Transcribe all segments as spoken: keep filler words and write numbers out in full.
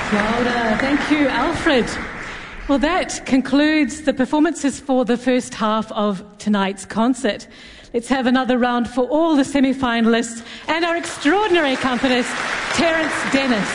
Kia ora. Thank you, Alfred. Well, that concludes the performances for the first half of tonight's concert. Let's have another round for all the semi-finalists and our extraordinary accompanist, Terence Dennis.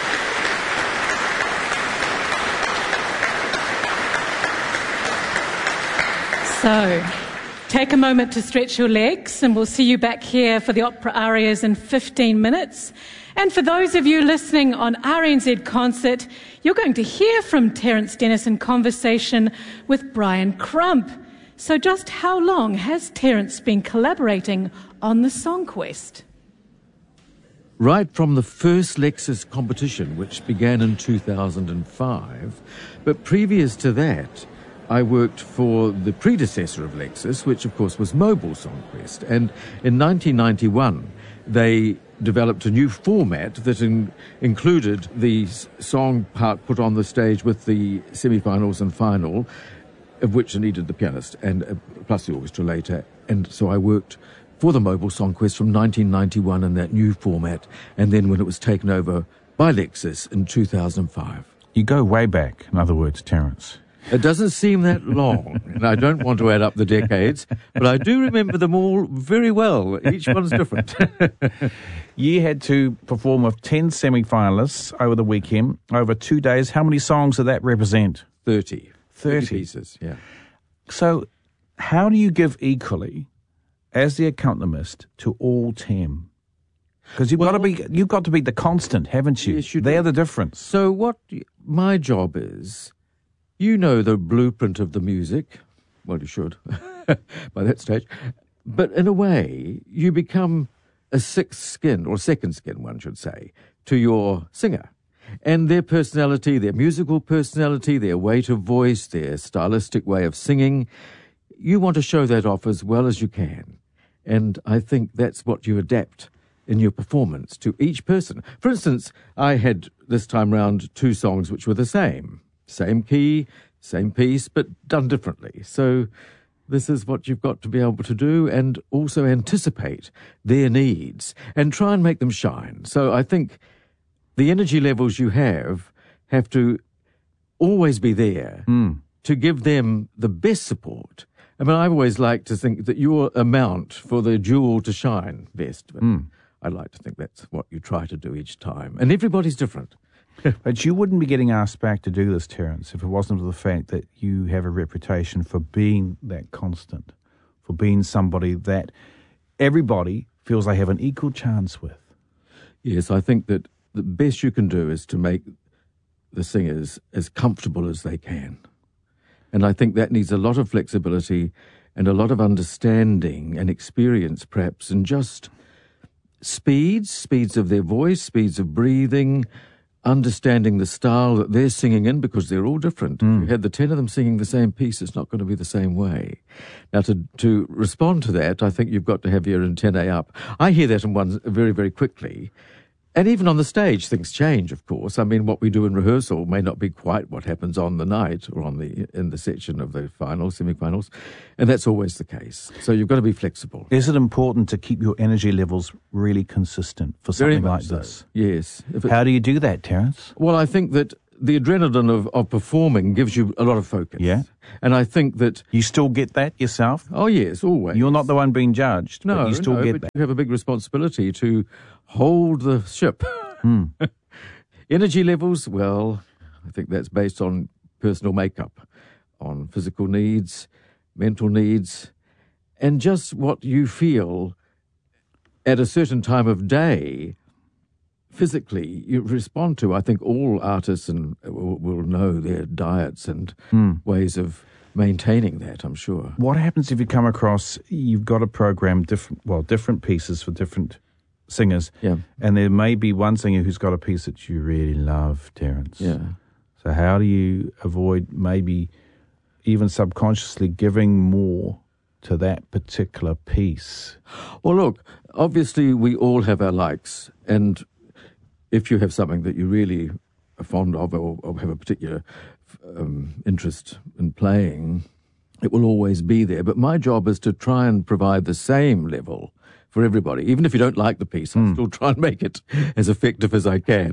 So, take a moment to stretch your legs, and we'll see you back here for the opera arias in fifteen minutes. And for those of you listening on R N Z Concert, you're going to hear from Terence Dennis in conversation with Brian Crump. So just how long has Terence been collaborating on the Song Quest? Right from the first Lexus competition, which began in two thousand five. But previous to that, I worked for the predecessor of Lexus, which of course was Mobile Song Quest. And in nineteen ninety-one, they developed a new format that in, included the song part put on the stage with the semi-finals and final, of which I needed the pianist, and uh, plus the orchestra later. And so I worked for the Mobile Song Quest from nineteen ninety-one in that new format, and then when it was taken over by Lexus in two thousand five. You go way back, in other words, Terence. It doesn't seem that long, and I don't want to add up the decades, but I do remember them all very well. Each one's different. You had to perform with ten semi-finalists over the weekend, over two days. How many songs did that represent? Thirty. Thirty. Thirty pieces, yeah. So how do you give equally as the accompanist to all ten? Because you've Well, got to be you've got to be the constant, haven't you? Yes, you They're do. the difference. So what my job is, you know the blueprint of the music. Well, you should by that stage. But in a way, you become a sixth skin, or second skin, one should say, to your singer. And their personality, their musical personality, their weight of voice, their stylistic way of singing, you want to show that off as well as you can. And I think that's what you adapt in your performance to each person. For instance, I had this time round two songs which were the same. Same key, same piece, but done differently. So this is what you've got to be able to do, and also anticipate their needs and try and make them shine. So I think the energy levels you have have to always be there Mm. to give them the best support. I mean, I always like to think that you're a mount for the jewel to shine best. But Mm. I like to think that's what you try to do each time. And everybody's different. But you wouldn't be getting asked back to do this, Terence, if it wasn't for the fact that you have a reputation for being that constant, for being somebody that everybody feels they have an equal chance with. Yes, I think that the best you can do is to make the singers as comfortable as they can. And I think that needs a lot of flexibility and a lot of understanding and experience, perhaps, and just speeds, speeds of their voice, speeds of breathing, understanding the style that they're singing in, because they're all different. Mm. If you had the ten of them singing the same piece, it's not going to be the same way. Now, to to respond to that, I think you've got to have your antennae up. I hear that in one very, very quickly. And even on the stage, things change, of course. I mean, what we do in rehearsal may not be quite what happens on the night or on the in the section of the finals, semi-finals, and that's always the case. So you've got to be flexible. Is it important to keep your energy levels really consistent for Very something much like so. this? Yes. If it- How do you do that, Terence? Well, I think that the adrenaline of, of performing gives you a lot of focus. Yeah. And I think that, You still get that yourself? oh yes, always. You're not the one being judged, no, but you still no, get but that. you have a big responsibility to hold the ship. Hmm. Energy levels, well, I think that's based on personal makeup, on physical needs, mental needs, and just what you feel at a certain time of day physically you respond to. I think all artists and will, will know their diets and Hmm. ways of maintaining that, I'm sure. What happens if you come across, you've got a program, different, well, different pieces for different singers, Yeah, and there may be one singer who's got a piece that you really love, Terence. yeah. So how do you avoid maybe even subconsciously giving more to that particular piece? Well, look, obviously we all have our likes, and if you have something that you really are fond of or, or have a particular um, interest in playing, it will always be there. But my job is to try and provide the same level for everybody. Even if you don't like the piece, I'll Mm. still try and make it as effective as I can.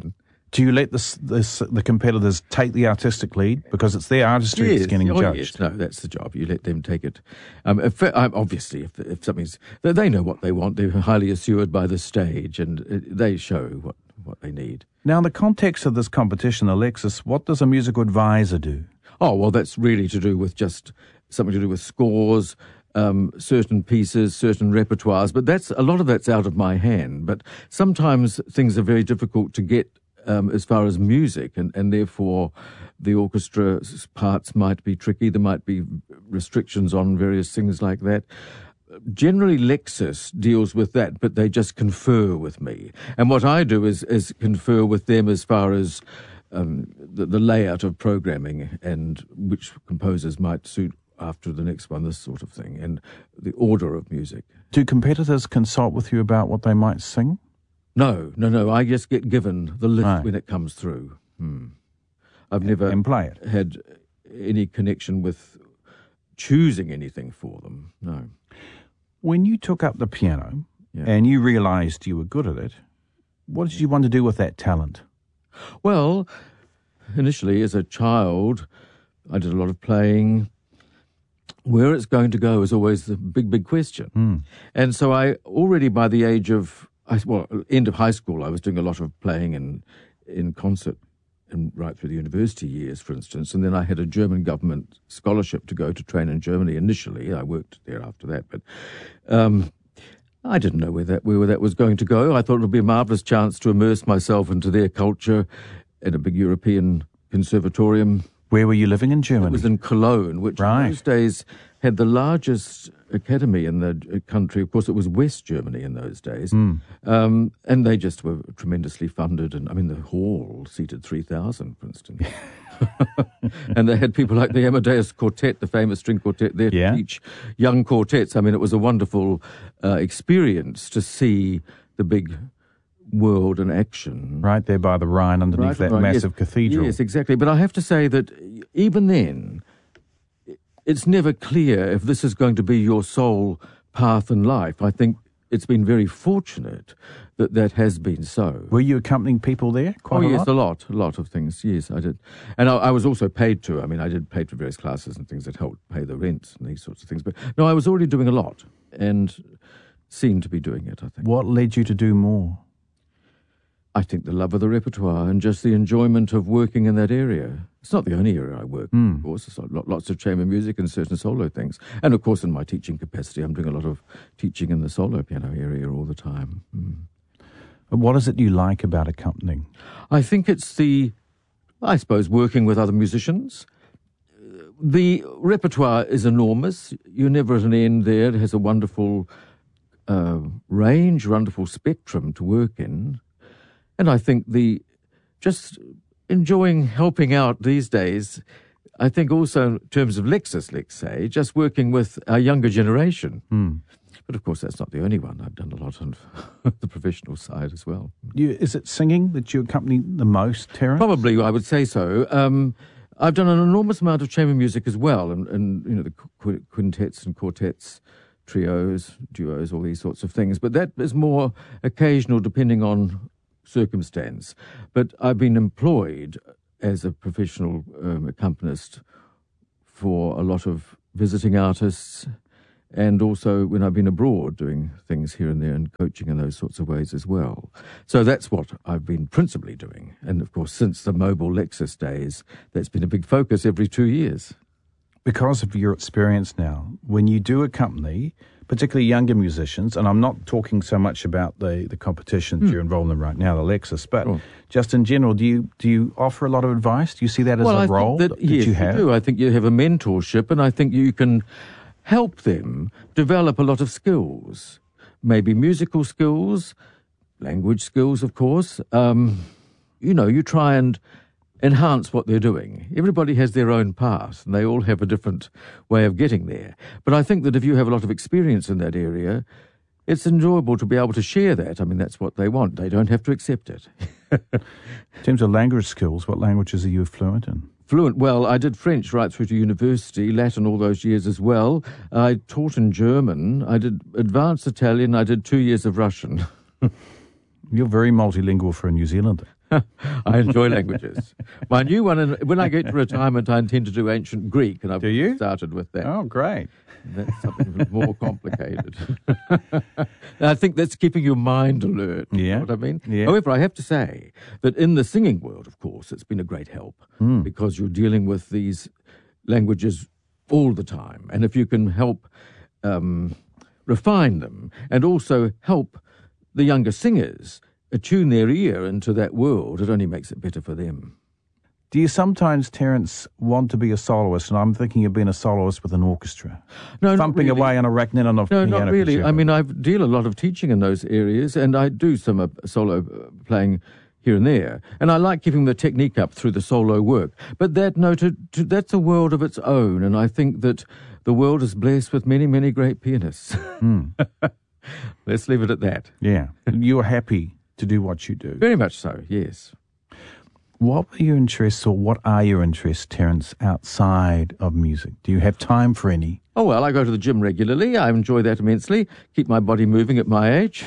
Do you let this, this, the competitors take the artistic lead because it's their artistry yes. that's getting oh, judged? Yes. No, that's the job. You let them take it. Um, if, um, obviously, if, if something's... They know what they want. They're highly assured by the stage, and it, they show what, what they need. Now, in the context of this competition, Alexis, what does a musical advisor do? Oh, well, that's really to do with just something to do with scores, um, certain pieces, certain repertoires. But that's a lot of that's out of my hand. But sometimes things are very difficult to get Um, as far as music, and, and therefore the orchestra parts might be tricky. There might be restrictions on various things like that. Generally, Lexis deals with that, but they just confer with me. And what I do is, is confer with them as far as um, the, the layout of programming and which composers might suit after the next one, this sort of thing, and the order of music. Do competitors consult with you about what they might sing? No, no, no. I just get given the list right. when it comes through. Hmm. I've never and play it. had any connection with choosing anything for them. No. When you took up the piano yeah. and you realised you were good at it, what did you want to do with that talent? Well, initially as a child, I did a lot of playing. Where it's going to go is always the big, big question. Mm. And so I already by the age of I, well, end of high school, I was doing a lot of playing in, in concert and right through the university years, for instance. And then I had a German government scholarship to go to train in Germany initially. I worked there after that. But um, I didn't know where that, where that was going to go. I thought it would be a marvellous chance to immerse myself into their culture at a big European conservatorium. Where were you living in Germany? It was in Cologne, which right. in those days had the largest academy in the country. Of course, it was West Germany in those days. Mm. Um, and they just were tremendously funded. And I mean, the hall seated three thousand, for instance. And they had people like the Amadeus Quartet, the famous string quartet, there yeah. to teach young quartets. I mean, it was a wonderful uh, experience to see the big world in action. Right there by the Rhine underneath right, that right, massive yes, cathedral. Yes, exactly. But I have to say that even then, it's never clear if this is going to be your sole path in life. I think it's been very fortunate that that has been so. Were you accompanying people there quite oh, a yes, lot? a lot, a lot of things, yes, I did. And I, I was also paid to. I mean, I did paid for various classes and things that helped pay the rent and these sorts of things. But no, I was already doing a lot and seemed to be doing it, I think. What led you to do more? I think the love of the repertoire and just the enjoyment of working in that area. It's not the only area I work, mm. of course. There's lots of chamber music and certain solo things. And, of course, in my teaching capacity, I'm doing a lot of teaching in the solo piano area all the time. Mm. What is it you like about accompanying? I think it's the, I suppose, working with other musicians. The repertoire is enormous. You're never at an end there. It has a wonderful uh, range, wonderful spectrum to work in. And I think the just enjoying helping out these days, I think also in terms of Lexis, let's say, just working with our younger generation. Mm. But of course, that's not the only one. I've done a lot on the professional side as well. You, is it singing that you accompany the most, Terence? Probably, I would say so. Um, I've done an enormous amount of chamber music as well, and, and you know the qu- quintets and quartets, trios, duos, all these sorts of things. But that is more occasional, depending on circumstance. But I've been employed as a professional um, accompanist for a lot of visiting artists, and also when I've been abroad doing things here and there and coaching in those sorts of ways as well. So that's what I've been principally doing. And of course, since the mobile Lexis days, that's been a big focus every two years. Because of your experience now, when you do accompany, particularly younger musicians, and I'm not talking so much about the, the competitions mm. you're involved in right now, the Lexis, but sure. just in general, do you do you offer a lot of advice? Do you see that as well, a I role that, that, yes, that you have? I do. I think you have a mentorship, and I think you can help them develop a lot of skills, maybe musical skills, language skills, of course. Um, you know, you try and enhance what they're doing. Everybody has their own path, and they all have a different way of getting there. But I think that if you have a lot of experience in that area, it's enjoyable to be able to share that. I mean, that's what they want. They don't have to accept it. In terms of language skills, what languages are you fluent in? Fluent. Well, I did French right through to university, Latin all those years as well. I taught in German. I did advanced Italian. I did two years of Russian. You're very multilingual for a New Zealander. I enjoy languages. My new one, and when I get to retirement, I intend to do ancient Greek, and I've Do you? started with that. Oh, great. That's something more complicated. I think that's keeping your mind alert. You Yeah. know what I mean? Yeah. However, I have to say that in the singing world, of course, it's been a great help Mm. because you're dealing with these languages all the time. And if you can help um, refine them and also help the younger singers attune their ear into that world, it only makes it better for them. Do you sometimes, Terence, want to be a soloist? And I'm thinking of being a soloist with an orchestra. No, not Thumping really. away on a Rachmaninoff No, piano not really. concerto. I mean, I deal a lot of teaching in those areas, and I do some uh, solo uh, playing here and there. And I like keeping the technique up through the solo work. But that, no, to, to, that's a world of its own, and I think that the world is blessed with many, many great pianists. Mm. Let's leave it at that. Yeah. You're happy to do what you do. Very much so, yes. What were your interests, or what are your interests, Terence, outside of music? Do you have time for any? Oh, well, I go to the gym regularly. I enjoy that immensely. Keep my body moving at my age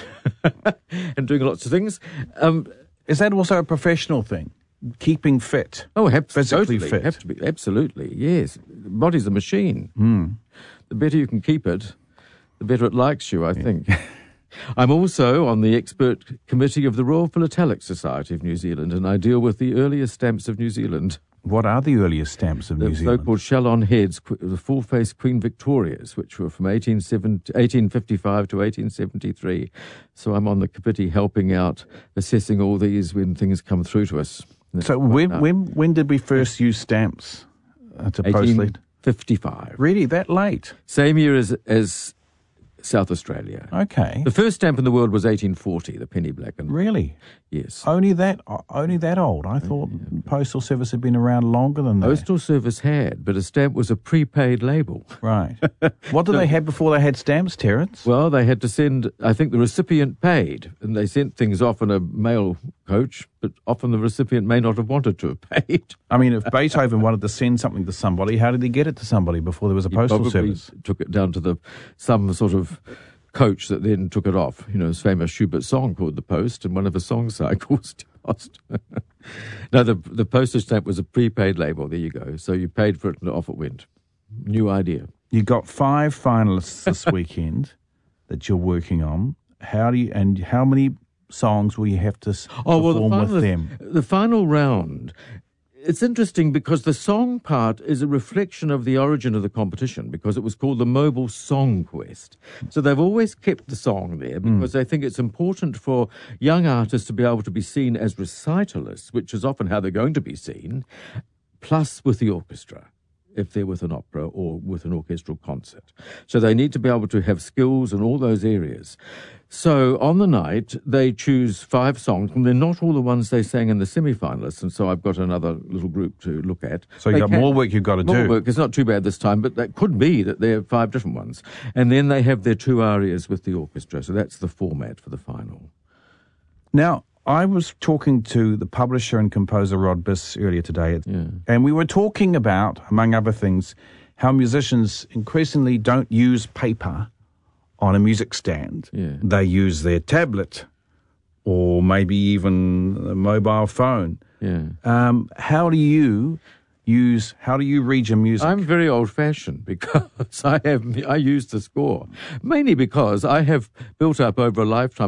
and doing lots of things. Um, Is that also a professional thing? Keeping fit? oh, have, Physically totally, fit. Have to be, absolutely, yes. The body's a machine. Mm. The better you can keep it, the better it likes you, I think. I'm also on the expert committee of the Royal Philatelic Society of New Zealand, and I deal with the earliest stamps of New Zealand. What are the earliest stamps of The New Zealand? so-called shell-on heads, qu- the full-face Queen Victorias, which were from eighteen fifty-five to eighteen seventy-three. So I'm on the committee helping out, assessing all these when things come through to us. And So it's quite when, nice. when, when did we first use stamps uh, to post lead? eighteen fifty-five. Really, that late? Same year as, as South Australia. Okay. The first stamp in the world was eighteen forty, the penny black. And Really? yes. Only that only that old? I thought Postal Service had been around longer than that. Postal Service had, but a stamp was a prepaid label. Right. What did they have before they had stamps, Terence? Well, they had to send, I think the recipient paid, and they sent things off in a mail coach, but often the recipient may not have wanted to have paid. I mean, if Beethoven wanted to send something to somebody, how did he get it to somebody before there was a He Postal probably Service? took it down to the some sort of coach that then took it off. You know, his famous Schubert song called The Post, and one of his song cycles passed. No, the the postage stamp was a prepaid label. There you go. So you paid for it and off it went. New idea. You got five finalists this weekend that you're working on. How do you and how many songs will you have to s- Oh, well, the perform final, with them? the final round, it's interesting because the song part is a reflection of the origin of the competition because it was called the Mobile Song Quest. So they've always kept the song there because they think it's important for young artists to be able to be seen as recitalists, which is often how they're going to be seen, plus with the orchestra, if they're with an opera or with an orchestral concert. So they need to be able to have skills in all those areas. So on the night, they choose five songs, and they're not all the ones they sang in the semi-finalists, and so I've got another little group to look at. So you've They got can- more work you've got to more do. work. It's not too bad this time, but that could be that there are five different ones. And then they have their two arias with the orchestra, so that's the format for the final. Now, I was talking to the publisher and composer Rod Biss earlier today, Yeah. and we were talking about, among other things, how musicians increasingly don't use paper on a music stand. Yeah. They use their tablet or maybe even a mobile phone. Yeah. Um, how do you use, how do you read your music? I'm very old-fashioned because I have I use the score, mainly because I have built up over a lifetime